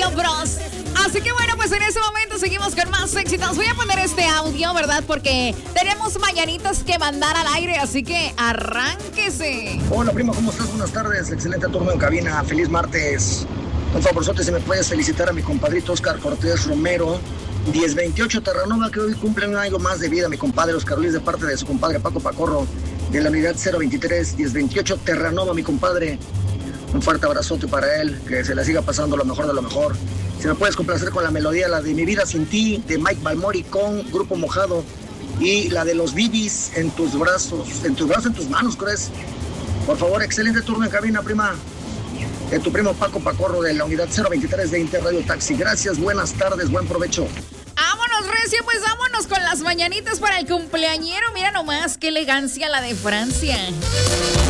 Mario Bros. Así que bueno, pues en ese momento seguimos con más éxitos. Voy a poner este audio, ¿verdad? Porque tenemos mañanitas que mandar al aire, así que arránquese. Hola, primo, ¿cómo estás? Buenas tardes. Excelente turno en cabina. Feliz martes. Un favorzote, si me puedes felicitar a mi compadrito Oscar Cortés Romero, 1028 Terranova, que hoy cumple un año más de vida, mi compadre Oscar Luis, de parte de su compadre Paco Pacorro, de la unidad 023, 1028 Terranova, mi compadre. Un fuerte abrazote para él, que se la siga pasando lo mejor de lo mejor. Si me puedes complacer con la melodía, la de Mi Vida Sin Ti, de Mike Balmori con Grupo Mojado, y la de Los Bibis, En tus brazos, en tus manos, ¿crees? Por favor, excelente turno en cabina, prima. De tu primo Paco Pacorro, de la unidad 023 de Inter Radio Taxi. Gracias, buenas tardes, buen provecho. Vámonos, Recio, pues vámonos con las mañanitas para el cumpleañero. Mira nomás qué elegancia la de Francia.